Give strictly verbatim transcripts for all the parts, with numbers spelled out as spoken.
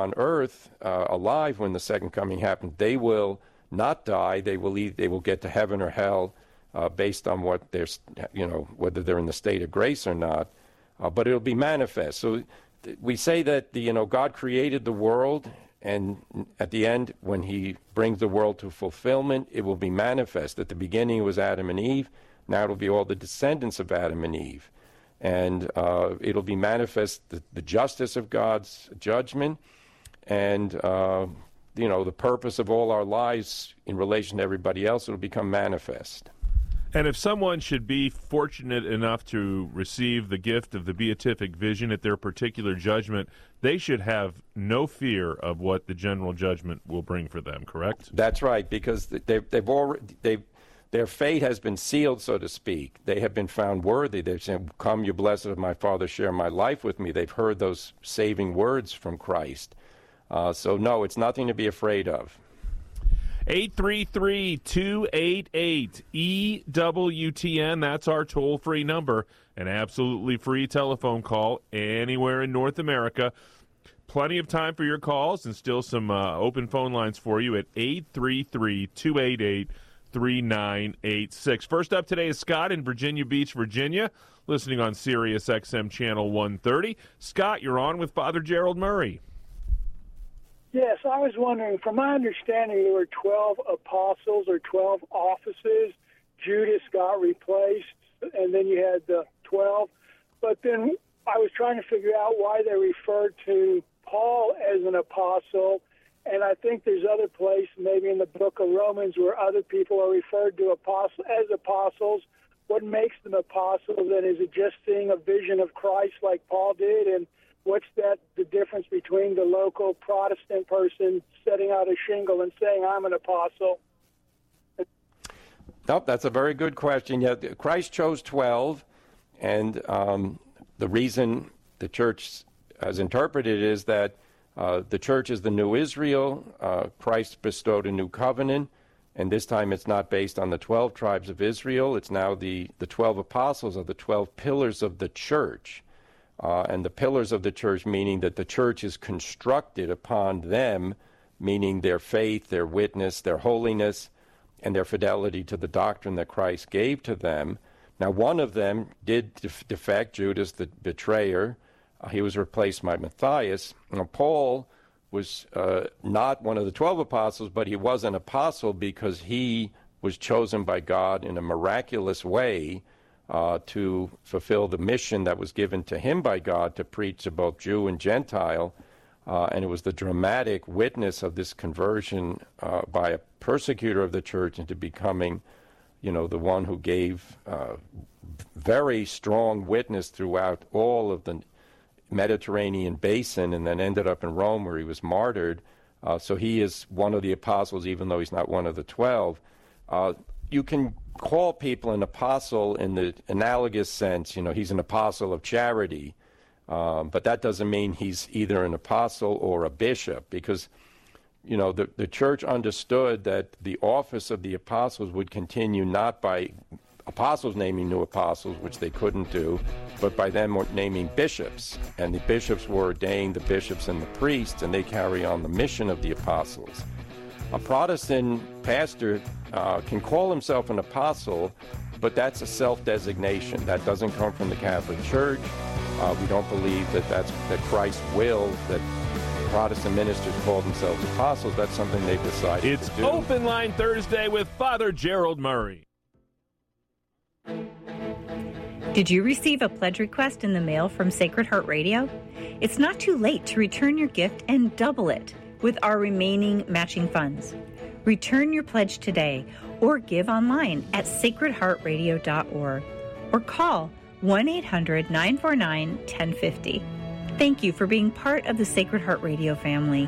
on earth uh, alive when the second coming happens, they will not die. They will either, they will get to heaven or hell uh, based on what they're, you know, whether they're in the state of grace or not. Uh, but it'll be manifest. So th- we say that the, you know, God created the world, and at the end, when He brings the world to fulfillment, it will be manifest. At the beginning, it was Adam and Eve. Now it'll be all the descendants of Adam and Eve. And uh, it'll be manifest, the, the justice of God's judgment, and, uh, you know, the purpose of all our lives in relation to everybody else will become manifest. And if someone should be fortunate enough to receive the gift of the beatific vision at their particular judgment, they should have no fear of what the general judgment will bring for them, correct? That's right, because they've, they've already, they've, their fate has been sealed, so to speak. They have been found worthy. They've said, "Come, you blessed of my Father, share my life with me." They've heard those saving words from Christ. Uh, so, no, it's nothing to be afraid of. eight three three, two eight eight, E W T N. That's our toll-free number. An absolutely free telephone call anywhere in North America. Plenty of time for your calls and still some uh, open phone lines for you at eight three three, two eight eight, three nine eight six. First up today is Scott in Virginia Beach, Virginia, listening on Sirius X M Channel one thirty. Scott, you're on with Father Gerald Murray. Yes, I was wondering, from my understanding, there were twelve apostles or twelve offices. Judas got replaced, and then you had the twelve. But then I was trying to figure out why they referred to Paul as an apostle, and I think there's other places, maybe in the book of Romans, where other people are referred to apostle, as apostles. What makes them apostles, and is it just seeing a vision of Christ like Paul did? And what's that the difference between the local Protestant person setting out a shingle and saying, "I'm an apostle"? Nope, that's a very good question. Yeah, Christ chose twelve, and um, the reason the church has interpreted it is that uh, the church is the new Israel. Uh, Christ bestowed a new covenant, and this time it's not based on the twelve tribes of Israel. It's now the, the twelve apostles are the twelve pillars of the church. Uh, and the pillars of the church, meaning that the church is constructed upon them, meaning their faith, their witness, their holiness, and their fidelity to the doctrine that Christ gave to them. Now, one of them did def- defect, Judas the betrayer. Uh, he was replaced by Matthias. Now, Paul was uh, not one of the twelve apostles, but he was an apostle because he was chosen by God in a miraculous way Uh, to fulfill the mission that was given to him by God to preach to both Jew and Gentile. Uh, and it was the dramatic witness of this conversion uh, by a persecutor of the church into becoming, you know, the one who gave uh, very strong witness throughout all of the Mediterranean basin, and then ended up in Rome where he was martyred. Uh, so he is one of the apostles, even though he's not one of the twelve. Uh, you can call people an apostle in the analogous sense. You know, he's an apostle of charity, um, but that doesn't mean he's either an apostle or a bishop, because, you know, the, the church understood that the office of the apostles would continue not by apostles naming new apostles, which they couldn't do, but by them naming bishops. And the bishops were ordained, the bishops and the priests, and they carry on the mission of the apostles. A Protestant pastor uh, can call himself an apostle, but that's a self-designation. That doesn't come from the Catholic Church. Uh, we don't believe that that's that Christ willed that Protestant ministers call themselves apostles. That's something they've decided it's to do. It's Open Line Thursday with Father Gerald Murray. Did you receive a pledge request in the mail from Sacred Heart Radio? It's not too late to return your gift and double it with our remaining matching funds. Return your pledge today or give online at sacred heart radio dot org or call one eight hundred, nine four nine, one zero five zero. Thank you for being part of the Sacred Heart Radio family.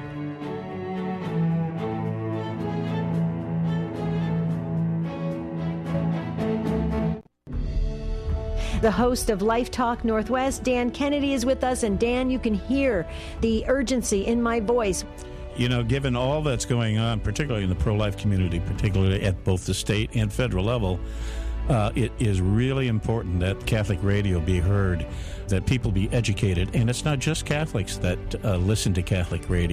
The host of Life Talk Northwest, Dan Kennedy, is with us. And Dan, you can hear the urgency in my voice. You know, given all that's going on, particularly in the pro-life community, particularly at both the state and federal level, uh, it is really important that Catholic radio be heard, that people be educated. And it's not just Catholics that uh, listen to Catholic radio.